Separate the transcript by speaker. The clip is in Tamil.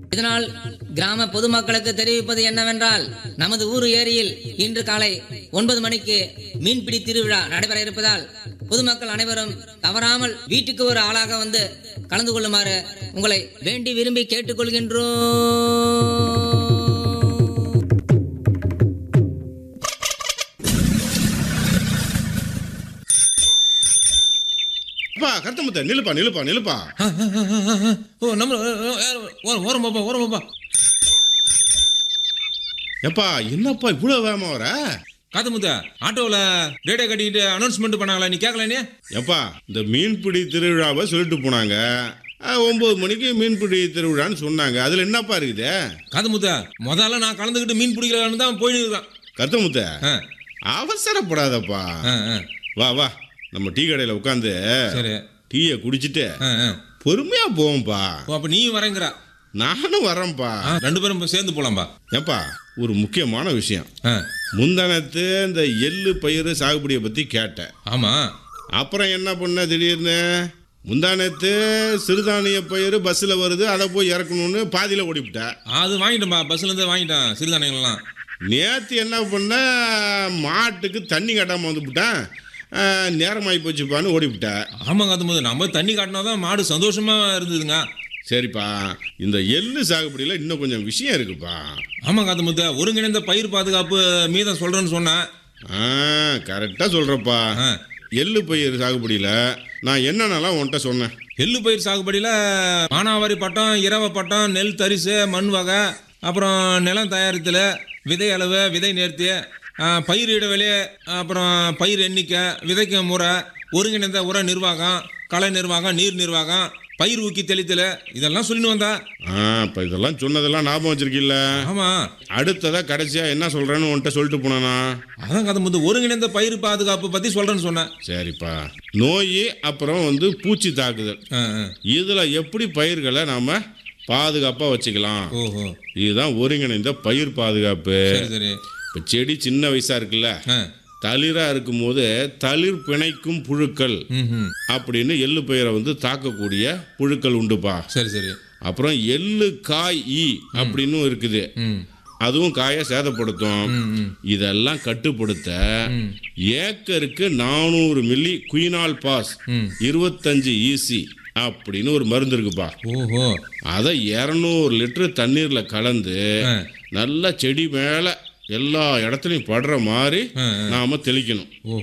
Speaker 1: இதனால் கிராம பொதுமக்களுக்கு தெரிவிப்பது என்னவென்றால், நமது ஊர் ஏரியில் இன்று காலை 9 மணிக்கு மீன்பிடி திருவிழா நடைபெற இருப்பதால் பொதுமக்கள் அனைவரும் தவறாமல் வீட்டுக்கு ஒரு ஆளாக வந்து கலந்து கொள்ளுமாறு உங்களை வேண்டி விரும்பி கேட்டுக்கொள்கின்றோம்.
Speaker 2: கருத்தமுத்த நிலுப்பா நிலுப்பா நிலுப்பா. எப்பா என்னப்பா இவ்வளவு வேகமா வர?
Speaker 3: காத்தமுத்த ஆட்டோவில் ரேடியோ கட்டிக்கிட்டு அனௌன்ஸ்மெண்ட் பண்ணாங்களா, நீ கேட்கல? நீ
Speaker 2: எப்பா இந்த மீன்பிடி திருவிழாவை சொல்லிட்டு போனாங்க. 9 மணிக்கு மீன்பிடி திருவிழான்னு சொன்னாங்க. அதுல என்னப்பா இருக்குது?
Speaker 3: காத்தமுத்த முதல்ல நான் கலந்துக்கிட்டு மீன் பிடிக்கலான்னு தான் போயின்னு இருக்கான்.
Speaker 2: கருத்தமுத்த அவசரப்படாதப்பா. வா வா நம்ம டீ கடையில் உட்காந்து டீயை குடிச்சிட்டு பொறுமையா போவோம்பா.
Speaker 3: அப்ப நீ வரேங்கிற?
Speaker 2: நானும் வரேன்பா.
Speaker 3: 2 பேரும் சேர்ந்து போலாம்பா.
Speaker 2: ஏப்பா ஒரு முக்கியமான விஷயம். முந்தானத்து இந்த எள்ளு பயிர் சாகுபடியை பத்தி கேட்டேன்.
Speaker 3: ஆமா.
Speaker 2: அப்புறம் என்ன பண்ண திடீர்னு முந்தானத்து சிறுதானிய பயிர் பஸ்ல வருது, அதை போய் இறக்கணும்னு பாதியில ஓடிவிட்டேன்.
Speaker 3: அது வாங்கிட்டேன்பா, பஸ்ல இருந்து வாங்கிட்டேன் சிறுதானியங்கள்லாம்.
Speaker 2: நேற்று என்ன பண்ண, மாட்டுக்கு தண்ணி கட்டாம வந்துவிட்டேன். நேரமாகி போச்சுப்பான்னு ஓடிவிட்டேன்.
Speaker 3: ஆமாங்க, அது நம்ம தண்ணி காட்டினா தான் மாடு சந்தோஷமா இருந்ததுங்க.
Speaker 2: சரிப்பா, இந்த எள்ளு சாகுபடியில் இன்னும் கொஞ்சம் விஷயம் இருக்குப்பா.
Speaker 3: ஆமாங்க, அது முத்த ஒருங்கிணைந்த பயிர் பாதுகாப்பு மீதம் சொல்றேன்னு சொன்னேன்.
Speaker 2: கரெக்டாக சொல்கிறப்பா. எள்ளு பயிர் சாகுபடியில் நான் என்னென்னலாம் உன்கிட்ட சொன்னேன்?
Speaker 3: எள்ளு பயிர் சாகுபடியில் மானாவாரி பட்டம், இரவ பட்டம், நெல் தரிசு, மண் வகை, அப்புறம் நிலம் தயாரித்தல், விதை அளவு, விதை நேர்த்தி, பயிர் இடைவெளி, அப்புறம் பயிர் எண்ணிக்கை, விதைக்கும் முறை, ஒருங்கிணைந்த உர நிர்வாகம், களை நிர்வாகம், நீர் நிர்வாகம், பயிர் ஊக்கி தெளித்தல், இதெல்லாம் சொல்லிட்டு வந்தா.
Speaker 2: இப்போ இதெல்லாம் சொன்னதெல்லாம் ஞாபகம் வச்சிருக்கீல்ல?
Speaker 3: ஆமா.
Speaker 2: அடுத்ததா கடைசியா என்ன சொல்றேன்னு உன்கிட்ட சொல்லிட்டு போனானா?
Speaker 3: அதான் கதை முந்து ஒருங்கிணைந்த பயிர் பாதுகாப்பு பத்தி சொல்றேன்னு சொன்னேன்.
Speaker 2: சரிப்பா. நோய் அப்புறம் பூச்சி தாக்குதல், இதுல எப்படி பயிர்களை நாம பாதுகாப்பா வச்சுக்கலாம், இதுதான் ஒருங்கிணைந்த பயிர் பாதுகாப்பு. இப்போ செடி சின்ன வயசா இருக்குல்ல, தளிரா இருக்கும் போது தளிர் பிணைக்கும் புழுக்கள் அப்படின்னு எள்ளு பயிரை தாக்கக்கூடிய புழுக்கள் உண்டுப்பா.
Speaker 3: சரி சரி.
Speaker 2: அப்புறம் எள்ளு காய் ஈ அப்படின்னு இருக்குது, அதுவும் காயை சேதப்படுத்தும். இதெல்லாம் கட்டுப்படுத்த ஏக்கருக்கு 400 மில்லி குயினால் பாஸ் 25 EC அப்படின்னு ஒரு மருந்து இருக்குப்பா. அதை 200 லிட்டர் தண்ணீர்ல கலந்து நல்லா செடி மேல எல்லா இடத்துலையும் படுற மாதிரி நாம தெளிக்கணும்.